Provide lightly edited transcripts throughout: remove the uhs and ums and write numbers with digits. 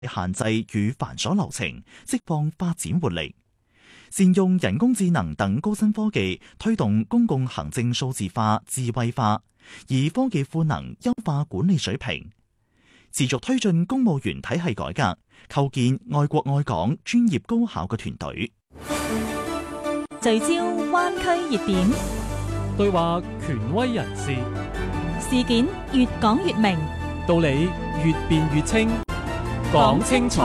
限制與繁瑣流程，釋放發展活力。善用人工智能等高新科技，推動公共行政數字化、智慧化，以科技賦能優化管理水平。持續推進公務員體系改革，構建愛國愛港、專業高效嘅團隊。 聚焦灣區熱點， 對話權威人士， 事件越講越明， 道理越辯越清，講清楚。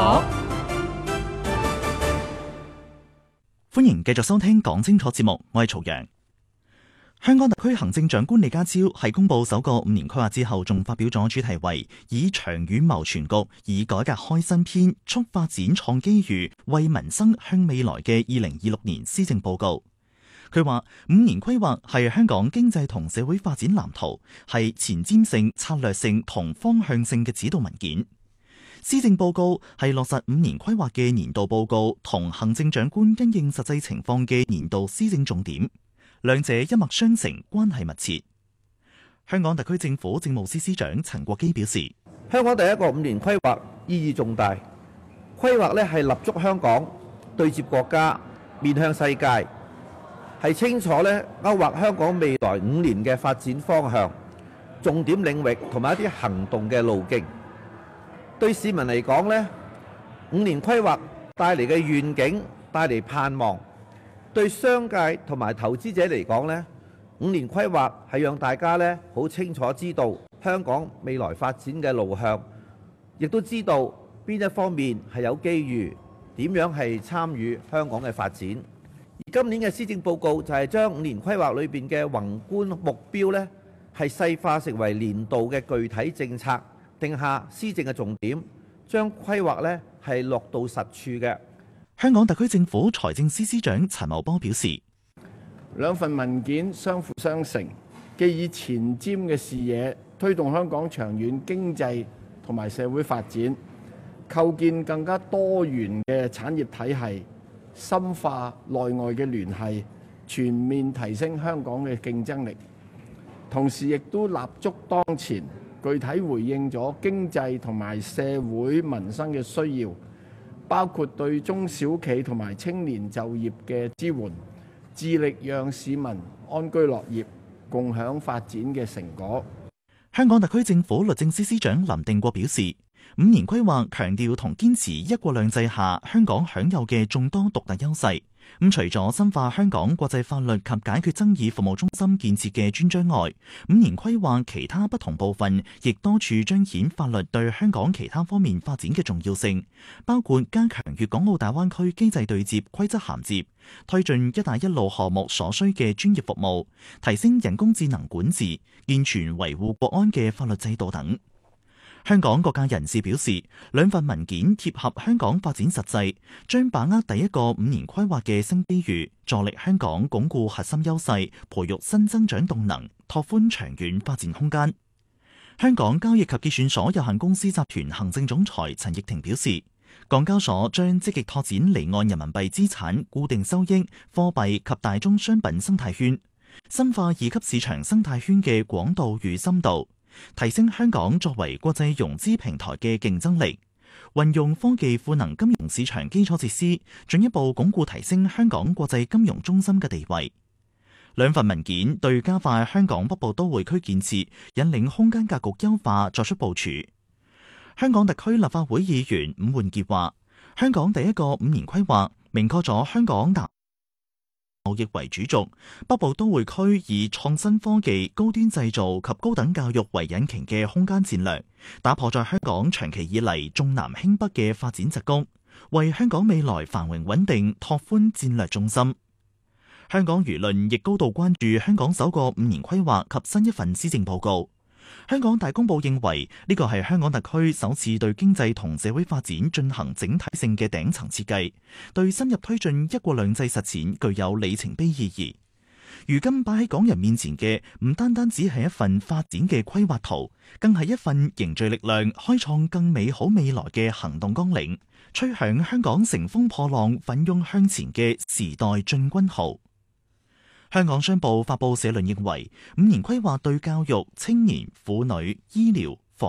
歡迎繼續收聽講清楚節目，我係曹陽。香港特區行政長官李家超喺公布首個5年規劃之後，仲發表咗主題為以長遠謀全局，以改革開新篇，促發展創機遇，為民生向未來嘅2026年施政報告。佢話5年規劃係香港經濟同社會發展藍圖，係前瞻性、策略性同方向性嘅指導文件。施政報告係落實5年規劃嘅年度報告同行政長官因應實際情況嘅年度施政重點，兩者一脈相承，關係密切。香港特區政府政務司司長陳國基表示， 香港第一個5年規劃意義重大，規劃呢係立足香港，對接國家，面向世界，係清楚呢勾畫香港未來5年嘅發展方向、重點領域同埋一啲行動嘅路徑。對市民嚟講呢，5年規劃帶嚟嘅願景，帶嚟盼望；對商界同埋投資者嚟講呢，5年規劃係讓大家呢好清楚知道香港未來發展嘅路向，亦都知道邊一方面係有機遇，點樣係參與香港嘅發展。而今年嘅施政報告就係將5年規劃裏邊嘅宏觀目標呢，係細化成為年度嘅具體政策，定下施政嘅重點，將規劃呢係落到實處嘅。 香港特區政府財政司司長陳茂波表示， 兩份文件相輔相成，既以前瞻嘅視野推動香港長遠經濟同埋社會發展，構建更加多元嘅產業體系，深化內外嘅聯繫，全面提升香港嘅競爭力。同時亦都立足當前，具體回應咗經濟同埋社會民生嘅需要，包括對中小企同埋青年就業嘅支援，致力讓市民安居樂業，共享發展嘅成果。 香港特區政府律政司司長林定國表示，5年規劃強調同堅持一國兩制下香港享有嘅眾多獨特優勢。除咗深化香港國際法律及解決爭議服務中心建設嘅專章外，5年規劃其他不同部分亦多處彰顯法律對香港其他方面發展嘅重要性，包括加強粵港澳大灣區機制對接、規則銜接，推進一帶一路項目所需嘅專業服務，提升人工智能管治，健全維護國安嘅法律制度等。香港各界人士表示，兩份文件貼合香港發展實際，將把握第一個5年規劃嘅新機遇，助力香港鞏固核心優勢，培育新增長動能，拓寬長遠發展空間。香港交易及結算所有限公司集團行政總裁陳奕霆表示，港交所將積極拓展離岸人民幣資產、固定收益、貨幣及大宗商品生態圈，深化二級市場生態圈嘅廣度與深度，提升香港作為國際融資平台嘅競爭力，運用科技賦能金融市場基礎設施，進一步鞏固提升香港國際金融中心嘅地位。兩份文件對加快香港北部都會區建設、引領空間格局優化作出部署。香港特區立法會議員伍煥傑話，香港第一個5年規劃明確咗香港貿易為主軸，北部都會區以創新科技、高端製造及高等教育為引擎嘅空間戰略，打破咗香港長期以嚟重南輕北嘅發展桎梏，為香港未來繁榮穩定拓寬戰略重心。香港輿論亦高度關注香港首個5年規劃及新一份施政報告。香港大公報認為呢個係香港特區首次對經濟同社會發展進行整體性嘅頂層設計，對深入推進一國兩制實踐具有里程碑意義。如今擺喺港人面前嘅唔單單只係一份發展嘅規劃圖，更係一份凝聚力量、開創更美好未來嘅行動綱領，吹響香港乘風破浪、奮勇向前嘅時代進軍號。香港商報發佈社論認為，5年規劃對教育、青年、婦女、醫療、房屋、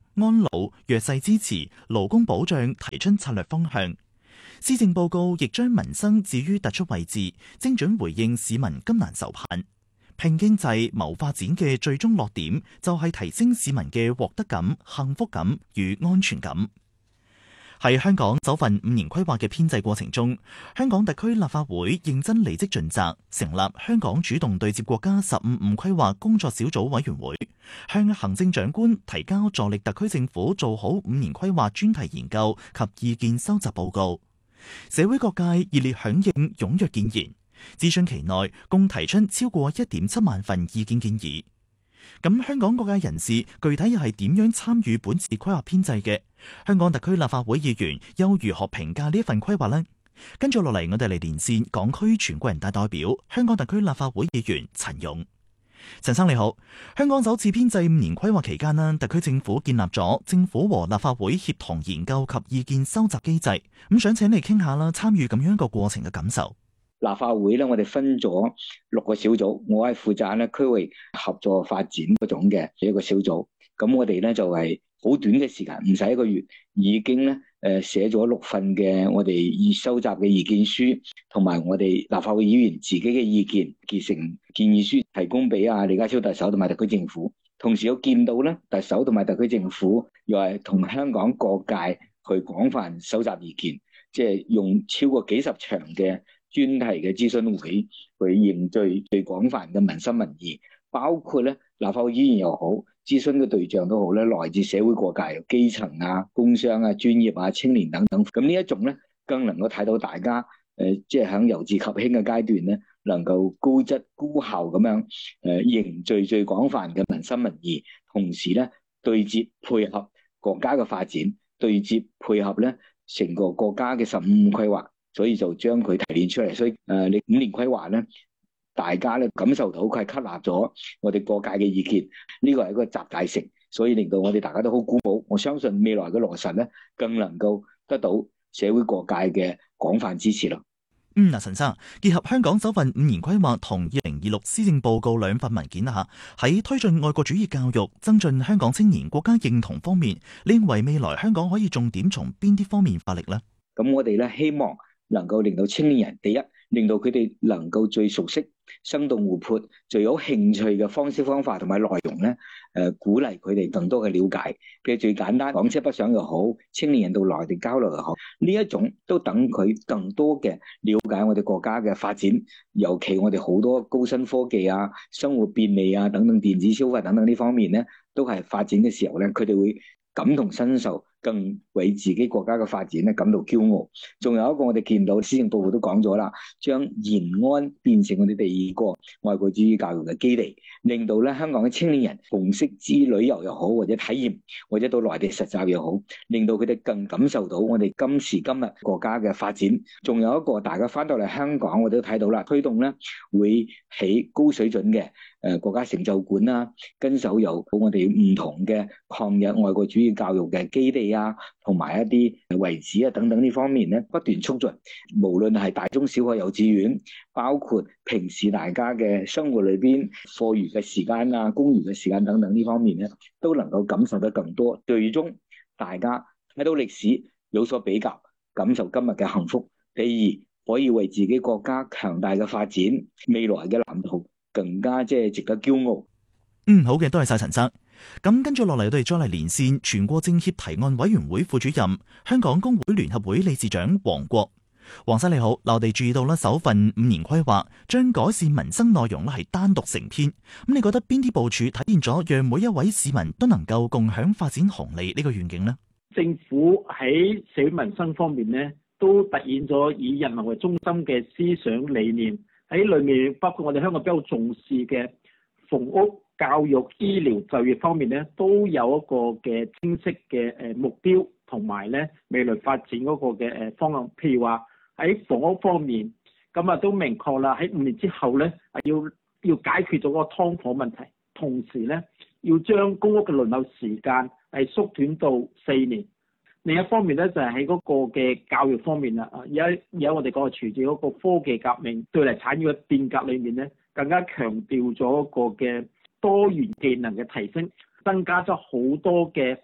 安老、弱勢支持、勞工保障提出策略方向。施政報告亦將民生置於突出位置，精準回應市民急難愁盼。拼經濟、謀發展嘅最終落點就係提升市民嘅獲得感、幸福感與安全感。喺香港首份5年規劃嘅編製過程中，香港特區立法會認真履職盡責，成立香港主動對接國家15規劃工作小組委員會，向行政長官提交助力特區政府做好5年規劃專題研究及意見收集報告。社會各界熱烈響應，踴躍建言。諮詢期內共提出超過1.7萬份意見建議。咁香港各界人士具體又係點樣參與本次規劃編製嘅？香港特區立法會議員又如何評價呢一份規劃呢？跟住落嚟，我哋嚟連線港區全國人大代表、香港特區立法會議員陳勇。陳生你好，香港首次編製5年規劃期間呢，特區政府建立咗政府和立法會協同研究及意見收集機制。咁想請你傾下啦，參與咁樣一個過程嘅感受。 立法會咧，我哋分咗6個小組，我係負責咧區域合作發展嗰種嘅一個小組。咁我哋咧就係好短嘅時間，唔使1個月，已經咧寫咗6份嘅我哋已收集嘅意見書，同埋我哋立法會議員自己嘅意見，結成建議書，提供俾李家超特首同埋特區政府。同時我見到咧，特首同埋特區政府又係同香港各界去廣泛收集意見，即係用超過幾十場嘅專題嘅諮詢會去凝聚最廣泛嘅民心民意，包括咧立法會議員又好，諮詢嘅對象都好咧，來自社會各界，基層啊、工商啊、專業啊、青年等等。咁呢一種咧，更能夠睇到大家即係喺由治及興嘅階段咧，能夠高質高效咁樣凝聚最廣泛嘅民心民意，同時咧對接配合國家嘅發展，對接配合咧成個國家嘅15規劃。所以就將佢提煉出嚟，所以你5年規劃咧，大家咧感受到佢係吸納咗我哋各界嘅意見，呢個係一個集大成，所以令到我哋大家都好鼓舞。我相信未來嘅落實咧，更能夠得到社會各界嘅廣泛支持咯。 陳生，結合香港首份5年規劃同2026施政報告2份文件喺推進愛國主義教育、增進香港青年國家認同方面，你認為未來香港可以重點從邊啲方面發力呢？ 咁我哋咧希望能夠令到青年人，第一，令到佢哋能夠最熟悉、生動活潑、最有興趣嘅方式方法同埋內容咧，鼓勵佢哋更多嘅了解。譬如最簡單，港車北上又好，青年人到內地交流又好，呢一種都等佢更多嘅了解我哋國家嘅發展，尤其我哋好多高新科技啊、生活便利啊等等、電子消費等等呢方面咧，都係發展嘅時候咧，佢哋會感同身受，更為自己國家嘅發展咧感到驕傲。仲有一個我哋見到施政報告都講咗啦，將延安變成我哋第2個愛國主義教育嘅基地，令到咧香港嘅青年人紅色之旅遊又好，或者體驗，或者到內地實習又好，令到佢哋更感受到我哋今時今日國家嘅發展。仲有一個大家翻到嚟香港，我哋都睇到啦，推動咧會起高水準嘅國家成就館啦，跟手有我哋唔同嘅抗日愛國主義教育嘅基地啊，同埋一啲遺址啊等等呢方面咧，不斷促進，無論係大中小學幼稚園，包括平時大家嘅生活裏邊課餘嘅時間啊、公餘嘅時間等等呢方面咧，都能夠感受得更多。最終大家睇到歷史有所比較，感受今日嘅幸福，譬如可以為自己國家強大嘅發展未來嘅藍圖更加即係值得驕傲。 好嘅，多謝晒陳生。咁跟住落嚟，我哋再嚟連線全國政協提案委員會副主任、香港工會聯合會理事長黃國。黃生你好，我哋注意到首份5年規劃將改善民生內容係單獨成篇。咁你覺得邊啲部署體現咗讓每一位市民都能夠共享發展紅利呢個願景呢？ 政府喺社會民生方面呢，都凸顯咗以人民為中心嘅思想理念，喺裏面包括我哋香港比較重視嘅房屋、教育、醫療、就業方面咧，都有一個嘅清晰嘅目標，同埋咧未來發展嗰個嘅方向。譬如話喺房屋方面，咁都明確啦，喺5年之後咧，要解決咗個劏房問題，同時咧要將公屋嘅輪候時間係縮短到4年。另一方面咧，就係喺嗰個嘅教育方面啦。而家我哋講係隨住嗰個科技革命對嚟產業嘅變革裏面咧，更加強調咗一個嘅多元技能嘅提升，增加咗好多嘅學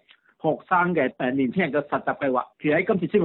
學生嘅年輕人嘅實習計劃。其實喺今次簽